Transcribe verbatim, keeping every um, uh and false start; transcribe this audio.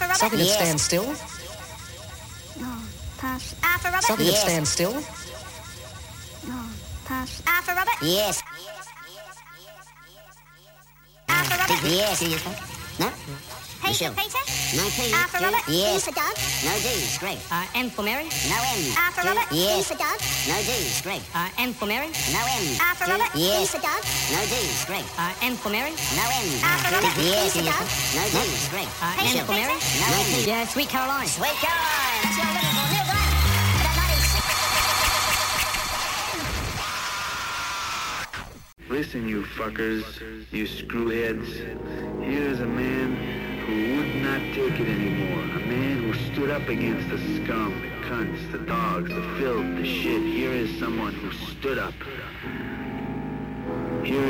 for Robert? Something that Yes. stands still. No, pass. R for Robert? Something Yes. that stands still. No, pass. R for Robert? Yes. R for Robert? Yes. No? P Michelle. for Peter? No P. R for G. Robert? Yes. D for Doug? No D. Greg. Uh, M for Mary. No M. R for G. Robert? Yes. D for Doug? No D. Greg. Uh, M for Mary. No M. R for G. Robert? D Yes. for Doug? No D. Greg. Uh, M for Mary. No M. R for G. Robert? Yes. D for Doug? No D. Greg. Uh, P N for for Mary. Peter? No M. Yeah, Sweet Caroline. Sweet Caroline. That's what I'm looking for. Neil Glenn. About ninety-six. Listen, you fuckers, you screwheads. Here's a man who would not take it anymore. A man who stood up against the scum, the cunts, the dogs, the filth, the shit. Here is someone who stood up. Here